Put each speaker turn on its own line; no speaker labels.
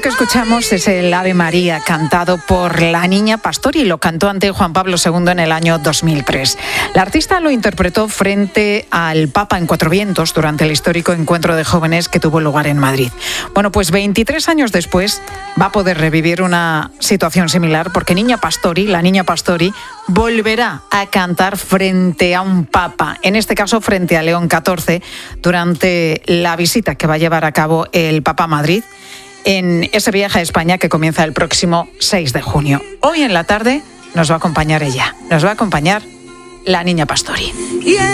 que escuchamos es el Ave María cantado por la Niña Pastori. Lo cantó ante Juan Pablo II en el año 2003. La artista lo interpretó frente al Papa en Cuatro Vientos durante el histórico encuentro de jóvenes que tuvo lugar en Madrid. Bueno, pues 23 años después va a poder revivir una situación similar porque la Niña Pastori, volverá a cantar frente a un Papa, en este caso frente a León XIV, durante la visita que va a llevar a cabo el Papa a Madrid, en ese viaje a España que comienza el próximo 6 de junio. Hoy en la tarde nos va a acompañar ella, nos va a acompañar la Niña Pastori.